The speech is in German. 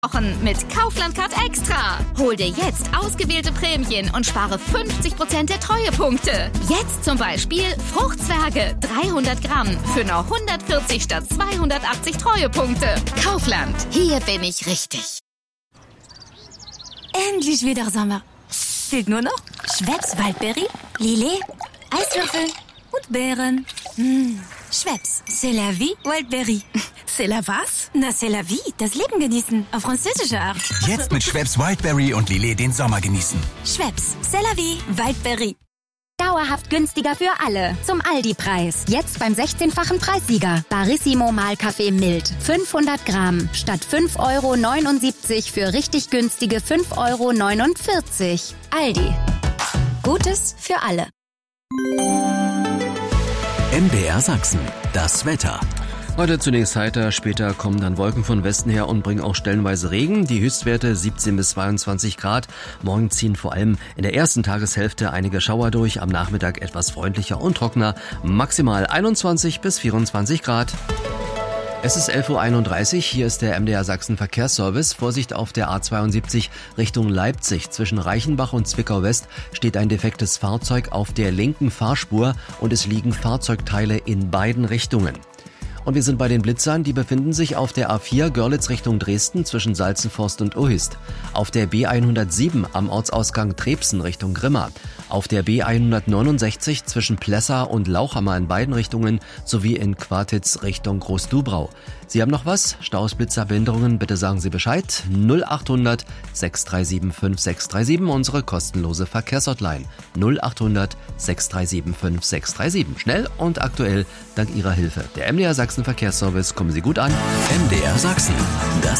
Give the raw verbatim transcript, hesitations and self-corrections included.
Wochen mit Kaufland-Card Extra. Hol dir jetzt ausgewählte Prämien und spare fünfzig Prozent der Treuepunkte. Jetzt zum Beispiel Fruchtzwerge dreihundert Gramm für nur hundertvierzig statt zweihundertachtzig Treuepunkte. Kaufland, hier bin ich richtig. Endlich wieder Sommer. Fehlt nur noch Schweppes Waldbeere, Lillet, Eiswürfel und Beeren. Mmh. Schweppes, c'est la vie, Wildberry. C'est la was? Na, c'est la vie, das Leben genießen, auf französische Art. Jetzt mit Schweppes Wildberry und Lillet den Sommer genießen. Schweppes, c'est la vie, Wildberry. Dauerhaft günstiger für alle. Zum Aldi-Preis. Jetzt beim sechzehnfachen Preissieger. Barissimo Mahlkaffee mild. fünfhundert Gramm. Statt fünf Euro neunundsiebzig für richtig günstige fünf Euro neunundvierzig. Aldi. Gutes für alle. M D R Sachsen. Das Wetter. Heute zunächst heiter, später kommen dann Wolken von Westen her und bringen auch stellenweise Regen. Die Höchstwerte siebzehn bis zweiundzwanzig Grad. Morgen ziehen vor allem in der ersten Tageshälfte einige Schauer durch. Am Nachmittag etwas freundlicher und trockener. Maximal einundzwanzig bis vierundzwanzig Grad. Es ist elf Uhr einunddreißig, hier ist der M D R Sachsen Verkehrsservice. Vorsicht auf der A zweiundsiebzig Richtung Leipzig. Zwischen Reichenbach und Zwickau West steht ein defektes Fahrzeug auf der linken Fahrspur und es liegen Fahrzeugteile in beiden Richtungen. Und wir sind bei den Blitzern, die befinden sich auf der A vier Görlitz Richtung Dresden zwischen Salzenforst und Uhist, auf der B hundertsieben am Ortsausgang Trebsen Richtung Grimma, auf der B hundertneunundsechzig zwischen Plessa und Lauchhammer in beiden Richtungen sowie in Quartitz Richtung Großdubrau. Sie haben noch was? Staus, Blitzer, Behinderungen? Bitte sagen Sie Bescheid. null achthundert sechs drei sieben fünf sechs drei sieben, unsere kostenlose Verkehrshotline. null achthundert sechs drei sieben fünf sechs drei sieben. Schnell und aktuell dank Ihrer Hilfe. Der M D R Sachsen Verkehrsservice, kommen Sie gut an. M D R Sachsen. Das